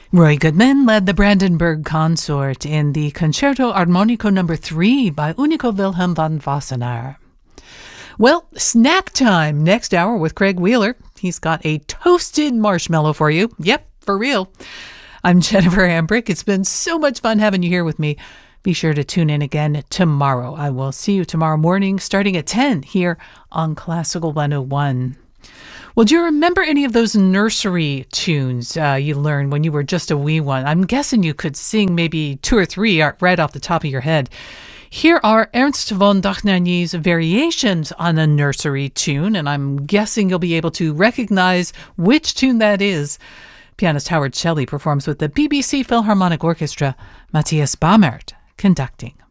Roy Goodman led the Brandenburg Consort in the Concerto Armonico No. 3 by Unico Wilhelm von Wassenaar. Well, snack time next hour with Craig Wheeler. He's got a toasted marshmallow for you. Yep, for real. I'm Jennifer Hambrick. It's been so much fun having you here with me. Be sure to tune in again tomorrow. I will see you tomorrow morning starting at 10 here on Classical 101. Well, do you remember any of those nursery tunes you learned when you were just a wee one? I'm guessing you could sing maybe 2 or 3 right off the top of your head. Here are Ernst von Dohnanyi's variations on a nursery tune, and I'm guessing you'll be able to recognize which tune that is. Pianist Howard Shelley performs with the BBC Philharmonic Orchestra, Matthias Baumert conducting.